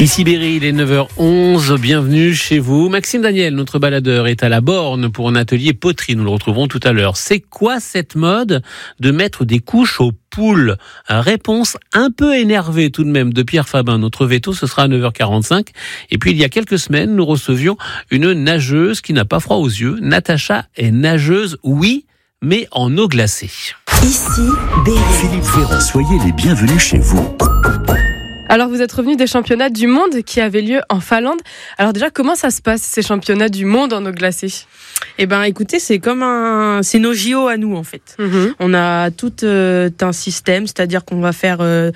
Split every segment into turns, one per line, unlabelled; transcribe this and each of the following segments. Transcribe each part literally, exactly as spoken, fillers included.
Ici Berry, il est neuf heures onze, bienvenue chez vous. Maxime Daniel, notre baladeur, est à la borne pour un atelier poterie, nous le retrouverons tout à l'heure. C'est quoi cette mode de mettre des couches aux poules ? Réponse un peu énervée tout de même de Pierre Fabin, notre veto, ce sera à neuf heures quarante-cinq. Et puis il y a quelques semaines, nous recevions une nageuse qui n'a pas froid aux yeux. Natacha est nageuse, oui, mais en eau glacée.
Ici Berry.
Philippe Ferrand, soyez les bienvenus chez vous.
Alors vous êtes revenu des championnats du monde qui avaient lieu en Finlande. Alors déjà, comment ça se passe ces championnats du monde en eau glacée ?
Eh ben, écoutez, c'est comme un, c'est nos J O à nous en fait.
Mmh.
On a tout euh, un système, c'est-à-dire qu'on va faire euh,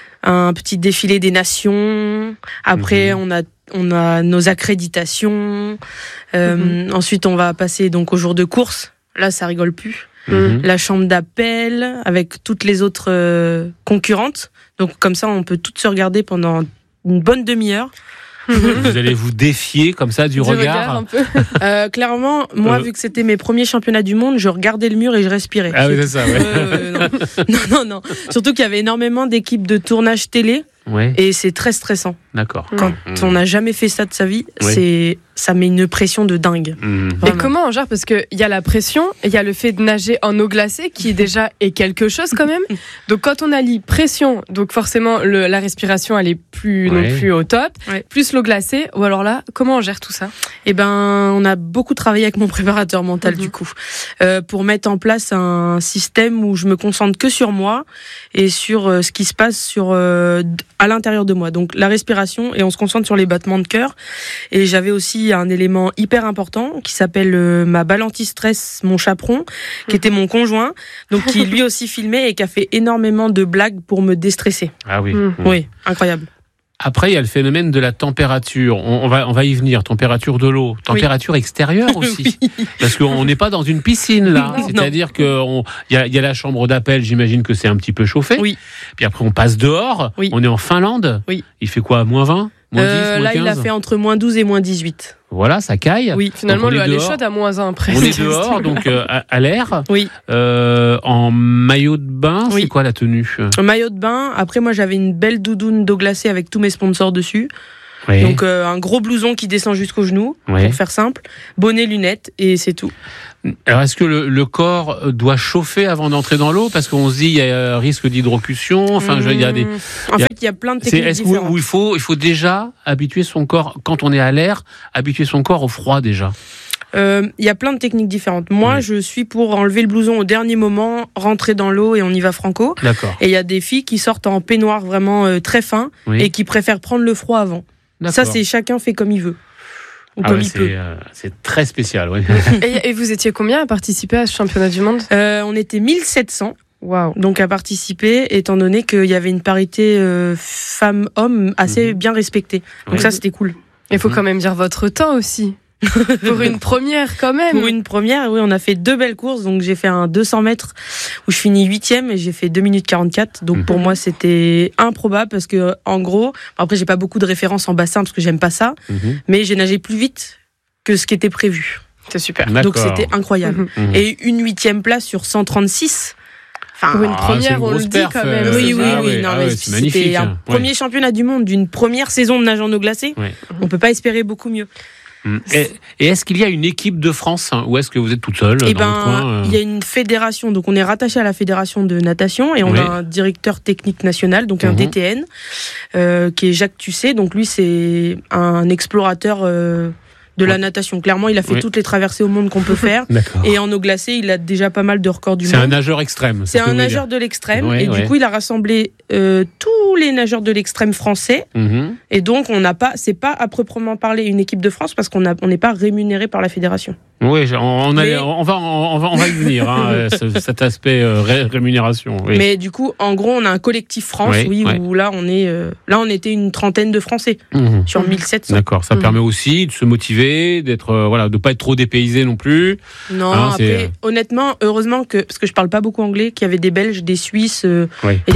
un petit défilé des nations. Après, mmh. on a on a nos accréditations. Euh, mmh. Ensuite, on va passer donc au jour de course. Là, ça rigole plus. Mmh. La chambre d'appel avec toutes les autres euh, concurrentes. Donc comme ça, on peut toutes se regarder pendant une bonne demi-heure.
Vous allez vous défier comme ça du,
du
regard,
regard un peu.
euh, Clairement, moi, euh... vu que c'était mes premiers championnats du monde, je regardais le mur et je respirais.
Ah oui, c'est ça, ouais.
Euh, non. non, non, non. Surtout qu'il y avait énormément d'équipes de tournage télé.
Ouais.
Et c'est très stressant.
D'accord.
Quand
mmh.
on n'a jamais fait ça de sa vie,
oui.
c'est ça met une pression de dingue.
Mmh.
Et comment on gère ? Parce qu'il y a la pression, il y a le fait de nager en eau glacée qui déjà est quelque chose quand même. Donc quand on allie pression, donc forcément le, la respiration elle est plus
ouais.
non plus au top,
ouais.
plus l'eau glacée. Ou alors là, comment on gère tout ça ?
Eh ben, on a beaucoup travaillé avec mon préparateur mental mmh. du coup euh, pour mettre en place un système où je me concentre que sur moi et sur euh, ce qui se passe sur euh, à l'intérieur de moi. Donc la respiration et on se concentre sur les battements de cœur. Et j'avais aussi un élément hyper important qui s'appelle euh, ma balle anti-stress, mon chaperon, qui était mon conjoint, donc qui lui aussi filmait et qui a fait énormément de blagues pour me déstresser.
Ah oui.
Mmh.
Mmh.
Oui, incroyable.
Après, il y a le phénomène de la température. On, on, va, on va y venir. Température de l'eau. Température oui. extérieure aussi. Oui. Parce qu'on n'est pas dans une piscine, là. Non, C'est-à-dire qu'il y a, y a la chambre d'appel, j'imagine que c'est un petit peu chauffé.
Oui.
Puis après, on passe dehors.
Oui.
On est en Finlande.
Oui.
Il fait quoi, moins vingt moins dix,
euh,
moins
Là,
quinze
il a fait entre moins douze et moins dix-huit.
Voilà, ça caille.
Oui,
finalement, le elle est chaude à moins un après.
On est dehors, donc euh, à, à l'air.
Oui.
Euh, en maillot de bain, oui. C'est quoi la tenue ?
Un maillot de bain. Après, moi, j'avais une belle doudoune d'eau glacée avec tous mes sponsors dessus.
Oui.
Donc, euh, un gros blouson qui descend jusqu'aux genoux,
oui.
pour faire simple. Bonnet, lunettes, et c'est tout.
Alors, est-ce que le, le corps doit chauffer avant d'entrer dans l'eau ? Parce qu'on se dit, il y a un risque d'hydrocution. Enfin, mmh. il y a des.
En fait, il y a plein de techniques
est-ce
différentes.
Où il faut, il faut déjà habituer son corps, quand on est à l'air, habituer son corps au froid déjà.
Il euh, y a plein de techniques différentes. Moi, oui. je suis pour enlever le blouson au dernier moment, rentrer dans l'eau et on y va franco.
D'accord.
Et il y a des filles qui sortent en peignoir vraiment euh, très fin oui. et qui préfèrent prendre le froid avant. D'accord. Ça, c'est chacun fait comme il veut. Ou
ah
comme
ouais,
il
c'est,
peut.
Euh, c'est très spécial, oui.
et, et vous étiez combien à participer à ce championnat du monde ?
euh, On était mille sept cents.
Wow.
Donc à participer, étant donné qu'il y avait une parité euh, femmes-hommes assez mmh. bien respectée. Donc oui. ça, c'était cool.
Il faut mmh. quand même dire votre temps aussi. Pour une première quand même.
Pour une première, oui, on a fait deux belles courses. Donc j'ai fait un deux cents mètres où je finis huitième et j'ai fait deux minutes quarante-quatre. Donc mmh. pour moi, c'était improbable parce que, en gros, après j'ai pas beaucoup de références en bassin parce que j'aime pas ça, mmh. mais j'ai nagé plus vite que ce qui était prévu.
C'est super.
D'accord. Donc c'était incroyable. Mmh. Et une huitième place sur cent trente-six.
Enfin, pour une première, ah, on le dit quand même.
Euh, oui, oui,
ah,
oui.
oui.
Non,
ah,
mais
ouais,
c'était
magnifique,
un
hein.
premier
ouais.
championnat du monde d'une première saison de nage en eau glacée.
Ouais.
On peut pas espérer beaucoup mieux.
Et, et est-ce qu'il y a une équipe de France hein, ou est-ce que vous êtes toute seule
eh
dans
ben,
le coin euh...
il y a une fédération, donc on est rattaché à la fédération de natation et on oui. a un directeur technique national, donc un mm-hmm. D T N, euh, qui est Jacques Tussé. Donc lui, c'est un explorateur euh, de ouais. la natation. Clairement, il a fait oui. toutes les traversées au monde qu'on peut faire. Et en eau glacée, il a déjà pas mal de records du
c'est
monde.
C'est un nageur extrême.
C'est, c'est un nageur de l'extrême.
Ouais,
et
ouais.
du coup, il a rassemblé euh, tous les nageurs de l'extrême français.
Mm-hmm.
Et donc, on n'a pas, c'est pas à proprement parler une équipe de France parce qu'on n'a, on n'est pas rémunéré par la fédération.
Oui, on, on, mais... a, on, va, on, va, on va y venir, hein, cet aspect euh, ré, rémunération. Oui.
Mais du coup, en gros, on a un collectif France, oui, oui ouais. où là on, est, euh, là, on était une trentaine de Français mmh. sur mille sept cents.
D'accord, ça mmh. permet aussi de se motiver, d'être, euh, voilà, de ne pas être trop dépaysé non plus.
Non, hein, après, c'est... honnêtement, heureusement, que, parce que je ne parle pas beaucoup anglais, qu'il y avait des Belges, des Suisses. Euh,
oui.
et